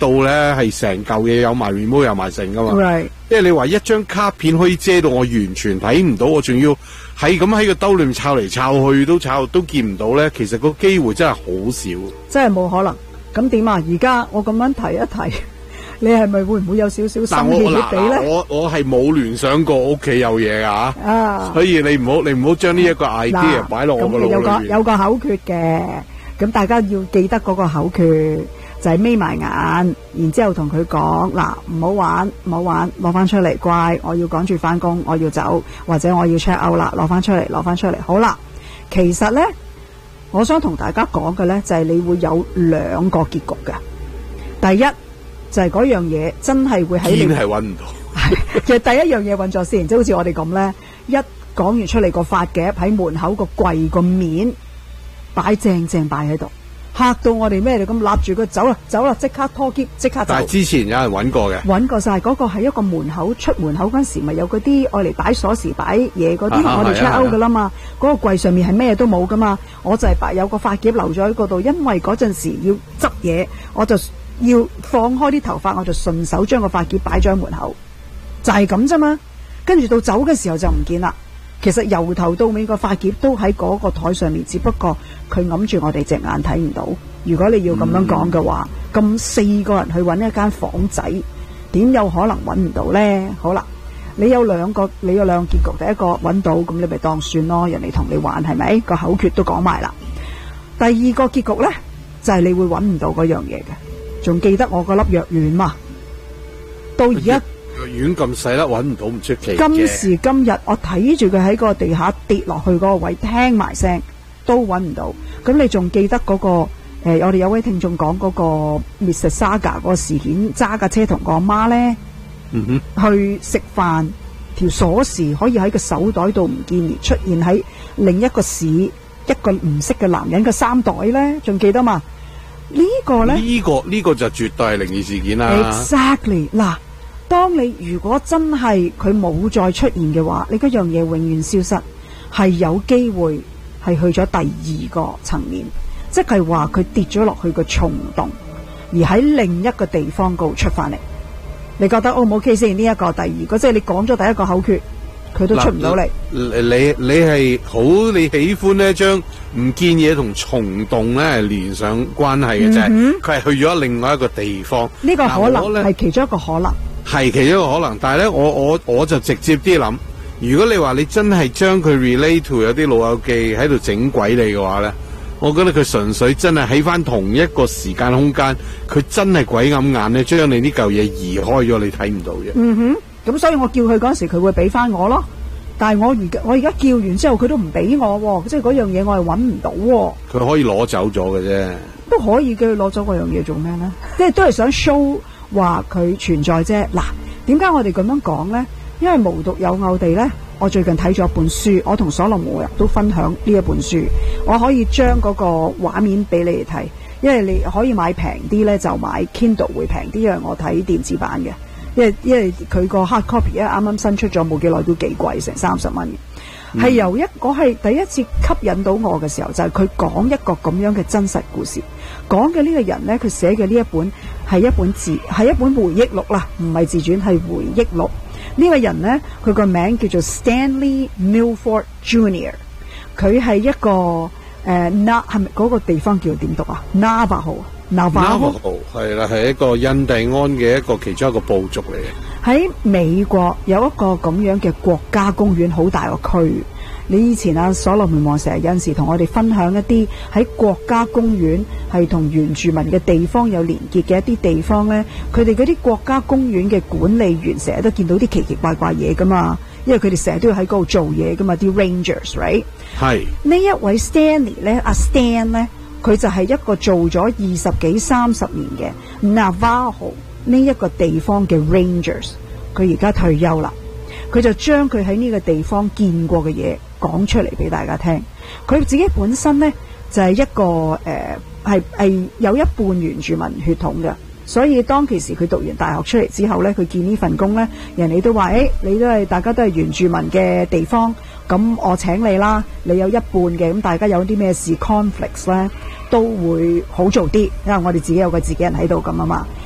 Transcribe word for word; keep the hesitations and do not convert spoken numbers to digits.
到咧係成嚿嘢有埋 remote 有埋成噶嘛。 Right. 即係你話一張卡片可以遮到我完全睇唔到，我仲要係咁喺個兜裏面抄嚟抄去都抄都見唔到咧，其實個機會真係好少， 真係冇可能。咁點啊？而家我咁樣提一提，你係咪會唔會有少少心怯怯地咧？ 我我係冇聯想過屋企有嘢噶啊，所以你唔好你唔好將呢一個 idea 擺落我個腦裏面。 有個有個口訣嘅，咁大家要記得嗰個口訣就係眯埋眼，然之後同佢講嗱，唔好玩唔好玩，攞翻出嚟，乖，我要趕住翻工，我要走，或者我要 check out 啦，攞翻出嚟攞翻出嚟。好啦，其實咧，我想同大家講嘅咧就係你會有兩個結局嘅。第一就係嗰樣嘢真係會喺你堅係揾唔到。 其實第一樣嘢揾咗先，即係好似我哋咁咧，一講完出嚟個髮夾喺門口個櫃個面擺正正擺喺度，嚇到我哋咩嚟咁立住佢走啦走啦，即刻拖喼即刻走。 但係之前有人揾過嘅， 揾過晒嗰個係一個門口出門口嗰陣時，咪有嗰啲愛嚟擺鎖匙擺嘢嗰啲，我哋 check out 噶啦嘛。嗰個櫃上面係咩都冇噶嘛，我就係擺有個髮夾留咗喺嗰度，因為嗰陣時要執嘢，我就要放開啲頭髮，我就順手將個髮夾擺咗喺門口，就係咁啫嘛。跟住到走嘅時候就唔見啦。其實由頭到尾個髮夾都喺嗰個台上面，只不過佢揞住我哋隻眼睇唔到。如果你要咁樣講嘅話，咁、嗯、四個人去揾一間房仔，點有可能揾唔到呢？好啦，你有兩個，你有兩個結局。第一個揾到，咁你咪當算咯，人哋同你玩係咪？個口訣都講埋啦。第二個結局呢，就係、是、你會揾唔到嗰樣嘢嘅。仲記得我個粒藥丸嘛？到而家。 藥丸咁細粒揾唔到唔出奇嘅。 今時今日我睇住佢喺個地下跌落去嗰個位，聽埋聲都揾唔到。咁你仲記得嗰、嗰個誒、呃？我哋有位聽眾講嗰個 Missus Saga 嗰個事件，揸架車同個阿媽咧， 嗯哼， 去食飯，條鎖匙可以喺個手袋度唔見，而出現喺另一個市一個唔識嘅男人嘅衫袋咧，仲記得嘛？呢個、呢個咧， 呢、呢個呢、呢個就絕對係靈異事件啦。 Exactly 嗱。當你如果真係佢冇再出現嘅話，你嗰樣嘢永遠消失，係有機會係去咗第二個層面，即係話佢跌咗落去個蟲洞，而喺另一個地方度出翻嚟。你覺得 O 唔 OK 先？呢一個第二個，即係你講咗第一個口訣，佢都出唔到嚟。 你你你係好你喜歡咧，將唔見嘢同蟲洞咧連上關係嘅啫。佢係去咗另外一個地方。 呢個可能係其中一個可能。 係其中一個可能，但係咧，我我我就直接啲諗，如果你話你真係將佢 relate to 有啲老友記喺度整鬼你嘅話咧，我覺得佢純粹真係喺翻同一個時間空間，佢真係鬼揞眼咧，將你呢嚿嘢移開咗，你睇唔到嘅。 嗯哼，咁所以我叫佢嗰時，佢會俾翻我咯。但係我而家我而家叫完之後，佢都唔俾我，即係嗰樣嘢我係搵唔到。 佢可以攞走咗嘅啫， 都可以嘅，攞走嗰樣嘢做咩咧？即係都係想 show。話佢存在啫。嗱，點解我哋咁樣講呢？因為無獨有偶地呢，我最近睇咗一本書，我同所羅門都分享呢一本書。我可以將嗰個畫面俾你哋睇，因為你可以買平啲呢，就買 Kindle 會平啲，因為我睇電子版嘅，因為因為佢個 hard copy 咧啱啱新出咗冇幾耐，都幾貴，成三十蚊嘅。係、嗯、由一我係第一次吸引到我嘅時候，就係佢講一個咁樣嘅真實故事，講嘅呢個人呢，佢寫嘅呢一本係一本自係一本回憶錄啦，唔係自傳，係回憶錄。呢、這個人呢，佢個名叫做 Stanley Milford Junior 佢係一個誒 Na 係咪嗰個地方叫點讀啊 ？Navajo，Navajo 係啦，係一個印第安嘅一個其中一個部族嚟嘅。 喺美國有一個咁樣嘅國家公園，好大個區。你以前啊，所羅門王成日有陣時同我哋分享一啲喺國家公園係同原住民嘅地方有連結嘅一啲地方呢，佢哋嗰啲國家公園嘅管理員成日都見到啲奇奇怪怪嘢噶嘛，因為佢哋成日都要喺嗰度做嘢噶嘛，啲 rangers，right？ 係呢一位 Stanley 呢，阿 Stan 呢，佢就係一個做咗二十幾三十年嘅 Navajo 呢一個地方嘅 rangers， 佢而家退休啦，佢就將佢喺呢個地方見過嘅嘢講出嚟俾大家聽。佢自己本身呢，就係、是、一個誒係係有一半原住民血統嘅，所以當其時佢讀完大學出嚟之後呢，佢見呢份工呢，人哋都話誒、欸、你都係大家都係原住民嘅地方，咁我請你啦，你有一半嘅，咁大家有啲咩事 conflicts 呢，都會好做啲，因為我哋自己有個自己人喺度咁啊嘛。